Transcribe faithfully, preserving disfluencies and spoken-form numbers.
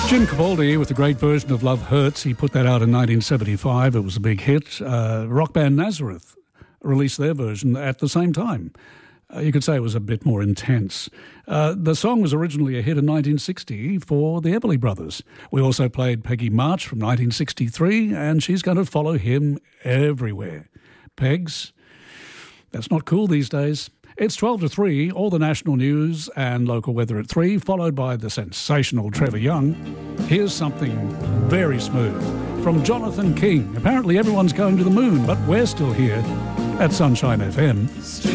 Jim Capaldi with a great version of Love Hurts. He put that out in nineteen seventy-five. It was a big hit. Uh, rock band Nazareth released their version at the same time. Uh, you could say it was a bit more intense. Uh, the song was originally a hit in nineteen sixty for the Everly Brothers. We also played Peggy March from nineteen sixty-three, and she's going to follow him everywhere. Pegs, that's not cool these days. It's twelve to three, all the national news and local weather at three, followed by the sensational Trevor Young. Here's something very smooth from Jonathan King. Apparently everyone's going to the moon, but we're still here at Sunshine F M.